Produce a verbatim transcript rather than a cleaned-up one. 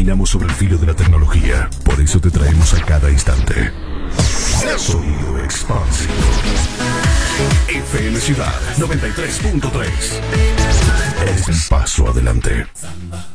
Caminamos sobre el filo de la tecnología. Por eso te traemos a cada instante Sonido Expansivo. F M Ciudad noventa y tres punto tres. Es un paso adelante.